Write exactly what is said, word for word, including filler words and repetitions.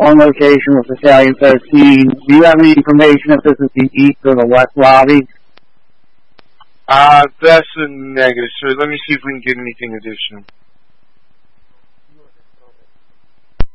on location with Battalion thirteen. Do you have any information if this is the east or the west lobby? Uh, that's a negative, sir. Let me see if we can get anything additional.